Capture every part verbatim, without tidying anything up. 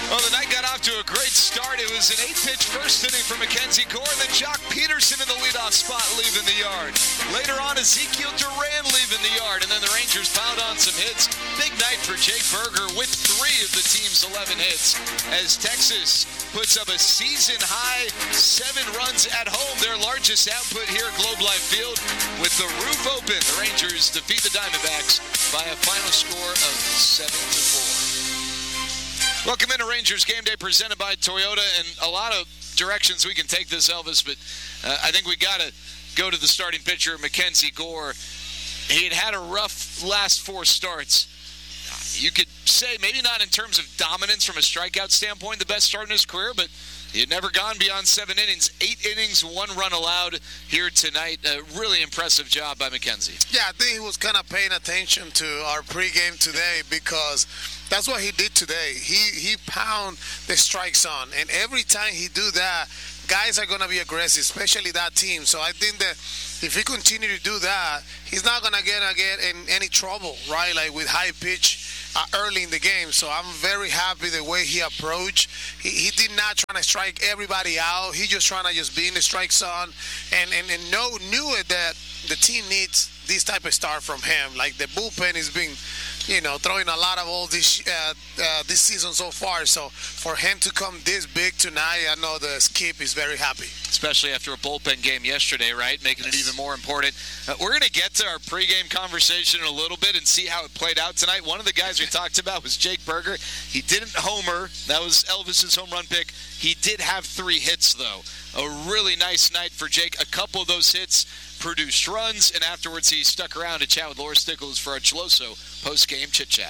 Well, the night got off to a great start. It was an eight-pitch first inning for Mackenzie Gore, and then Jock Peterson in the leadoff spot leaving the yard. Later on, Ezekiel Duran leaving the yard, and then the Rangers piled on some hits. Big night for Jake Burger with three of the team's eleven hits as Texas puts up a season-high seven runs at home, their largest output here at Globe Life Field. With the roof open, the Rangers defeat the Diamondbacks by a final score of seven to four. Welcome into Rangers Game Day presented by Toyota, and a lot of directions we can take this, Elvis, but uh, I think we got to go to the starting pitcher, Mackenzie Gore. He had had a rough last four starts. You could say maybe not in terms of dominance from a strikeout standpoint, the best start in his career, but he had never gone beyond seven innings. Eight innings, one run allowed here tonight. A really impressive job by Mackenzie. Yeah, I think he was kind of paying attention to our pregame today because that's what he did today. He he pound the strike zone, and every time he do that, guys are going to be aggressive, especially that team. So I think that if he continue to do that, he's not going to get get in any trouble, right? Like with high pitch uh, early in the game. So I'm very happy the way he approached. He, he did not try to strike everybody out. He just trying to just be in the strike zone, and and and know knew it that the team needs this type of start from him. Like the bullpen is being, you know, throwing a lot of all this uh, uh, this season so far. So for him to come this big tonight, I know the Skip is very happy. Especially after a bullpen game yesterday, right? Making it even more important. Uh, we're going to get to our pregame conversation in a little bit and see how it played out tonight. One of the guys we talked about was Jake Burger. He didn't homer. That was Elvis's home run pick. He did have three hits, though. A really nice night for Jake. A couple of those hits produced runs, and afterwards he stuck around to chat with Laura Stickles for our Chiloso post-game chit-chat.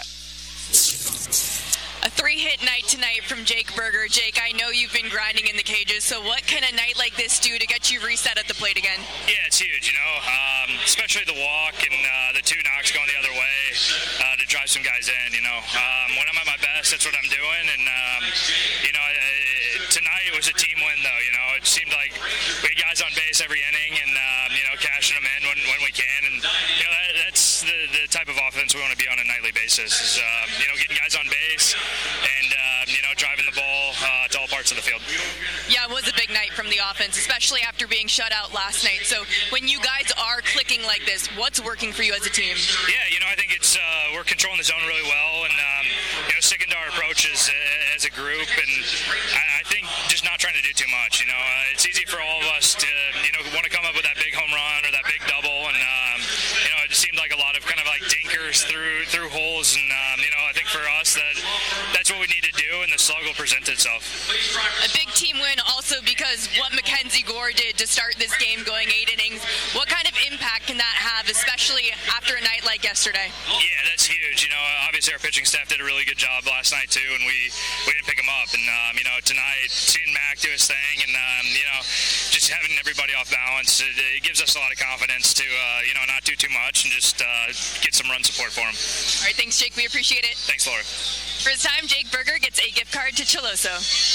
A three-hit night tonight from Jake Burger. Jake, I know you've been grinding in the cages, so what can a night like this do to get you reset at the plate again? Yeah, it's huge, you know, um, especially the walk and uh, the two knocks going the other way uh, to drive some guys in, you know. Um, when I'm at my best, that's what I'm doing, and, um, you know, it, tonight it was a team win, though, you know. It seemed like we had guys on base every inning and, um, you know, cashing them in when, when we can, and, you know, that, that's the, the type of offense we want to be on a nightly basis is, uh, you know, getting guys on base and, uh, you know, driving the ball uh, to all parts of the field. Yeah, it was a big night from the offense, especially after being shut out last night. So when you guys are clicking like this, what's working for you as a team? Yeah, you know, I think it's uh, we're controlling the zone really well and, um, you know, sticking to our approaches uh, as a group. And I, I think just not trying to do too much, you know. Uh, it's easy for all of us to, you know, want to come up with that big home run or that big double. And, um, you know, it just seemed like a lot of kind of like dinkers through through holes. And, um, you know, I think for us that that's what we need to do, and the slug will present itself. A big team win also because what Mackenzie Gore did to start this game going eight innings. What kind of impact can that have, especially after a night like yesterday? Yeah, that's huge. You know, obviously our pitching staff did a really good job last night too, and we, we didn't pick him up. And, um, you know, tonight, seeing Mac do his thing and, um, you know, just having everybody off balance, it, it gives us a lot of confidence to, uh, you know, not do too much and just uh, get some run support for him. All right, thanks, Jake. We appreciate it. Thanks, Laura. For his time, Jake Burger gets a gift card to Chiloso.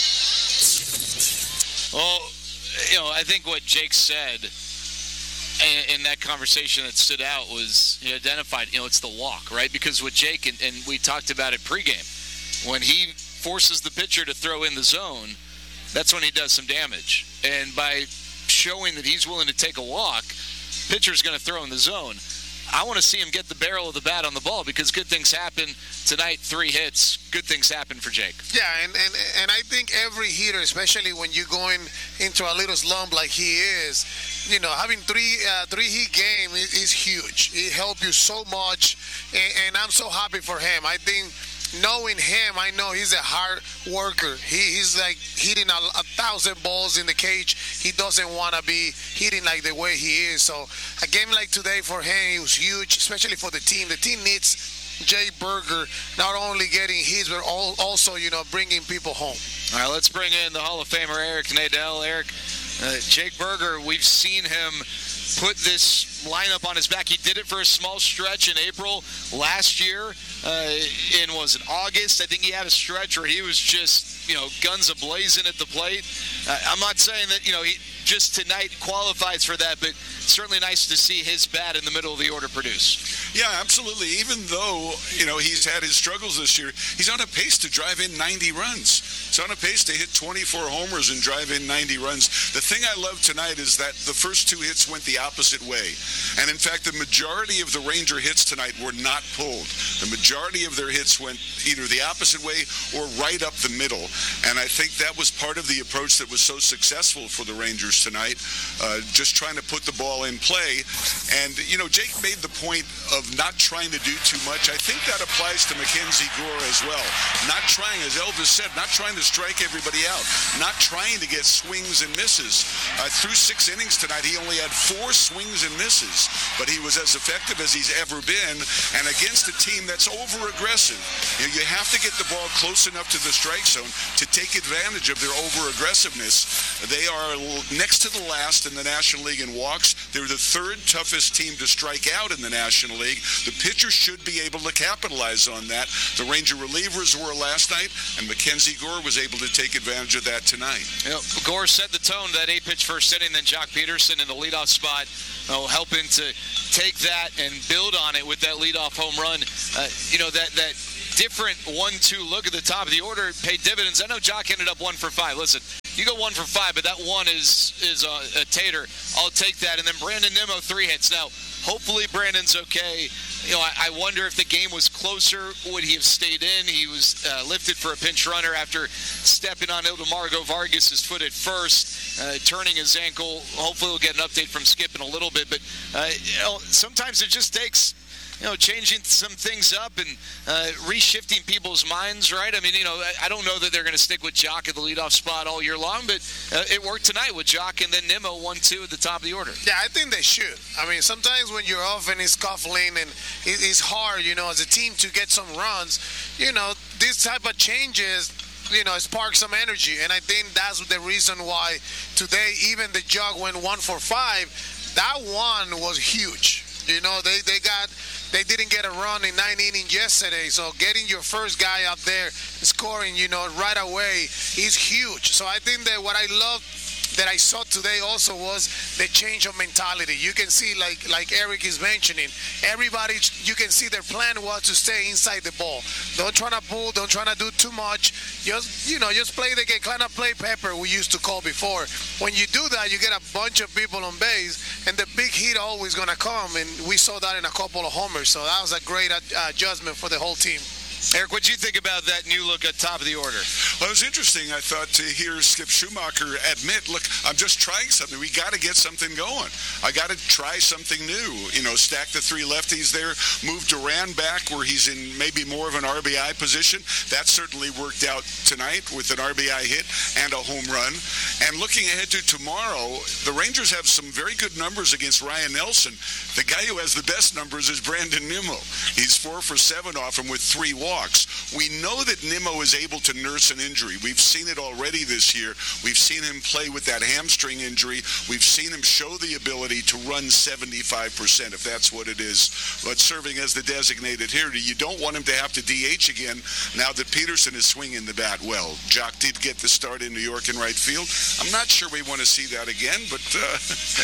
Well, you know, I think what Jake said in, in that conversation that stood out was he identified, you know, it's the walk, right? Because with Jake, and, and we talked about it pregame, when he forces the pitcher to throw in the zone, that's when he does some damage. And by showing that he's willing to take a walk, pitcher's going to throw in the zone. I want to see him get the barrel of the bat on the ball because good things happen tonight. Three hits, good things happen for Jake. Yeah, and, and, and I think every hitter, especially when you're going into a little slump like he is, you know, having three uh, three hit game is, is huge. It helps you so much, and, and I'm so happy for him. I think knowing him, I know he's a hard worker. He, he's like hitting a, a thousand balls in the cage. He doesn't want to be hitting like the way he is. So a game like today for him, it was huge, especially for the team. The team needs Jay Burger not only getting hits, but also, you know, bringing people home. All right, let's bring in the Hall of Famer, Eric Nadel. Eric, uh, Jake Burger, we've seen him put this lineup on his back. He did it for a small stretch in April last year. Uh, in, was it August? I think he had a stretch where he was just, you know, guns a-blazing at the plate. Uh, I'm not saying that, you know, he just tonight qualifies for that, but certainly nice to see his bat in the middle of the order produce. Yeah, absolutely. Even though, you know, he's had his struggles this year, he's on a pace to drive in ninety runs. It's on a pace to hit twenty-four homers and drive in ninety runs. The thing I love tonight is that the first two hits went the opposite way. And in fact, the majority of the Ranger hits tonight were not pulled. The majority of their hits went either the opposite way or right up the middle. And I think that was part of the approach that was so successful for the Rangers tonight, uh, just trying to put the ball in play. And, you know, Jake made the point of not trying to do too much. I think that applies to Mackenzie Gore as well. Not trying, as Elvis said, not trying to strike everybody out. Not trying to get swings and misses. Uh, through six innings tonight, he only had four swings and misses, but he was as effective as he's ever been. And against a team that's over-aggressive, you know, you have to get the ball close enough to the strike zone to take advantage of their over-aggressiveness. They are next to the last in the National League in walks. They're the third toughest team to strike out in the National League. The pitchers should be able to capitalize on that. The Ranger relievers were last night, and Mackenzie Gore was able to take advantage of that tonight. You know, Gore set the tone that eight-pitch first inning, then Jock Peterson in the leadoff spot, oh, helping to take that and build on it with that leadoff home run. Uh, you know, that that different one two look at the top of the order paid dividends. I know Jock ended up one for five. Listen, you go one for five, but that one is is a, a tater. I'll take that. And then Brandon Nimmo, three hits. Now, hopefully Brandon's okay. You know, I, I wonder if the game was closer, would he have stayed in? He was uh, lifted for a pinch runner after stepping on Ildemargo Vargas' foot at first, uh, turning his ankle. Hopefully we'll get an update from Skip in a little bit. But, uh, you know, sometimes it just takes, you know, changing some things up and uh, reshifting people's minds, right? I mean, you know, I don't know that they're going to stick with Jock at the leadoff spot all year long, but uh, it worked tonight with Jock and then Nimmo one two at the top of the order. Yeah, I think they should. I mean, sometimes when you're off and it's scuffling and it's hard, you know, as a team to get some runs, you know, this type of changes, you know, spark some energy. And I think that's the reason why today even the Jog went one for five. That one was huge. You know, they, they got they didn't get a run in nine innings yesterday, so getting your first guy out there scoring, you know, right away is huge. So I think that what I love that I saw today also was the change of mentality. You can see, like like Eric is mentioning, everybody, you can see their plan was to stay inside the ball. Don't try to pull, don't try to do too much. Just, you know, just play the game, kind of play Pepper we used to call before. When you do that, you get a bunch of people on base, and the big hit always going to come, and we saw that in a couple of homers. So that was a great adjustment for the whole team. Eric, what do you think about that new look at top of the order? Well, it was interesting, I thought, to hear Skip Schumacher admit, look, I'm just trying something. We got to get something going. I got to try something new. You know, stack the three lefties there, move Duran back where he's in maybe more of an R B I position. That certainly worked out tonight with an R B I hit and a home run. And looking ahead to tomorrow, the Rangers have some very good numbers against Ryan Nelson. The guy who has the best numbers is Brandon Nimmo. He's four for seven off him with three walks. We know that Nimmo is able to nurse an injury. We've seen it already this year. We've seen him play with that hamstring injury. We've seen him show the ability to run seventy-five percent, if that's what it is. But serving as the designated hitter, you don't want him to have to D H again now that Peterson is swinging the bat well. Jock did get the start in New York in right field. I'm not sure we want to see that again, but uh,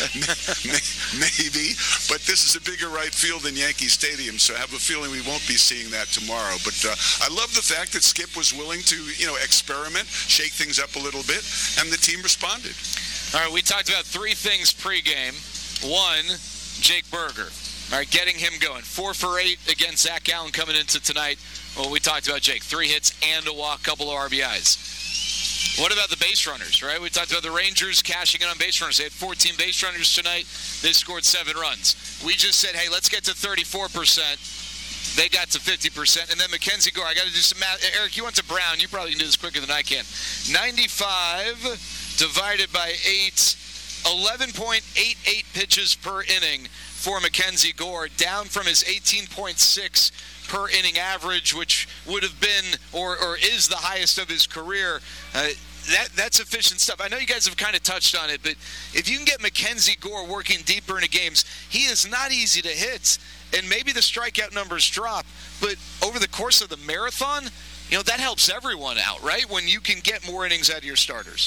maybe. But this is a bigger right field than Yankee Stadium, so I have a feeling we won't be seeing that tomorrow. But uh, I love the fact that Skip was willing to, you know, experiment, shake things up a little bit, and the team responded. All right, we talked about three things pregame. One, Jake Burger. All right, getting him going. Four for eight against Zach Gallen coming into tonight. Well, we talked about Jake. Three hits and a walk, couple of R B Is. What about the base runners, right? We talked about the Rangers cashing in on base runners. They had fourteen base runners tonight. They scored seven runs. We just said, hey, let's get to thirty-four percent. They got to fifty percent. And then Mackenzie Gore, I got to do some math. Eric, you went to Brown. You probably can do this quicker than I can. ninety-five divided by eight, eleven point eight eight pitches per inning for Mackenzie Gore, down from his eighteen point six per inning average, which would have been or, or is the highest of his career. Uh, That, that's efficient stuff. I know you guys have kind of touched on it, but if you can get Mackenzie Gore working deeper into games, he is not easy to hit. And maybe the strikeout numbers drop, but over the course of the marathon, you know, that helps everyone out, right? When you can get more innings out of your starters.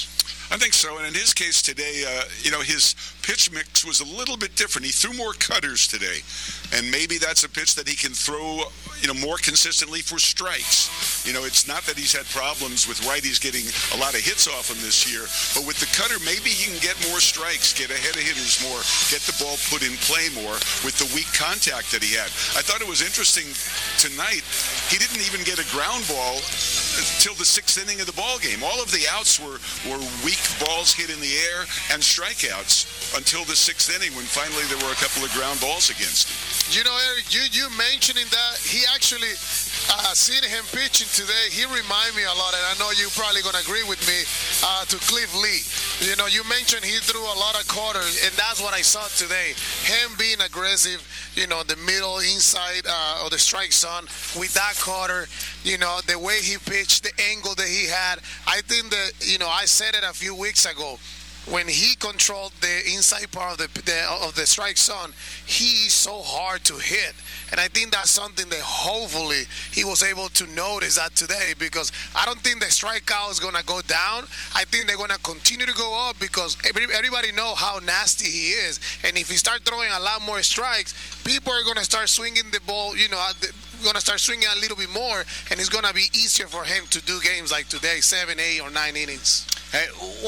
I think so, and in his case today, uh, you know, his pitch mix was a little bit different. He threw more cutters today, and maybe that's a pitch that he can throw, you know, more consistently for strikes. You know, it's not that he's had problems with righties getting a lot of hits off him this year, but with the cutter, maybe he can get more strikes, get ahead of hitters more, get the ball put in play more with the weak contact that he had. I thought it was interesting tonight, he didn't even get a ground ball until the sixth inning of the ball game. All of the outs were, were weak balls hit in the air and strikeouts until the sixth inning when finally there were a couple of ground balls against him. You know, Eric, you, you mentioning that, he actually, uh, seeing him pitching today, he reminded me a lot, and I know you're probably going to agree with me, uh, to Cliff Lee. You know, you mentioned he threw a lot of quarters, and that's what I saw today. Him being aggressive, you know, the middle, inside uh, of the strike zone with that quarter, you know, the way he pitched, the angle that he had. I think that, you know, I said it a few weeks ago, when he controlled the inside part of the, the of the strike zone, he is so hard to hit. And I think that's something that hopefully he was able to notice that today, because I don't think the strikeout is going to go down. I think they're going to continue to go up because every, everybody knows how nasty he is. And if he starts throwing a lot more strikes, people are going to start swinging the ball, you know, going to start swinging a little bit more, and it's going to be easier for him to do games like today, seven, eight, or nine innings. Hey,